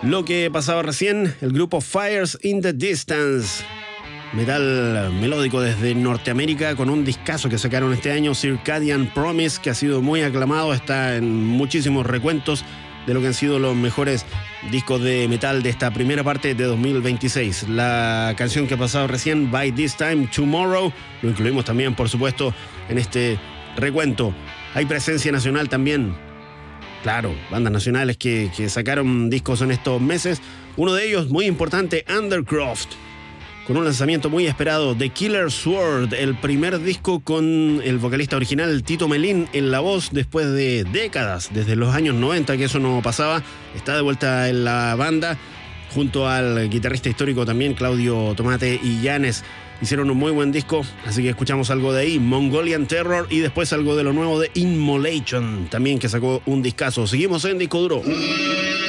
Lo que pasaba recién, el grupo Fires in the Distance. Metal melódico desde Norteamérica con un discazo que sacaron este año, Circadian Promise, que ha sido muy aclamado, está en muchísimos recuentos de lo que han sido los mejores discos de metal de esta primera parte de 2026. La canción que ha pasado recién, By This Time Tomorrow, lo incluimos también, por supuesto, en este recuento. Hay presencia nacional también. Claro, bandas nacionales que sacaron discos en estos meses. Uno de ellos, muy importante, Undercroft, con un lanzamiento muy esperado, The Killer Sword, el primer disco con el vocalista original Tito Melín en la voz después de décadas, desde los años 90 que eso no pasaba. Está de vuelta en la banda junto al guitarrista histórico también, Claudio Tomate y Llanes. Hicieron un muy buen disco, así que escuchamos algo de ahí, Mongolian Terror, y después algo de lo nuevo de Immolation, también que sacó un discazo. Seguimos en Disco Duro.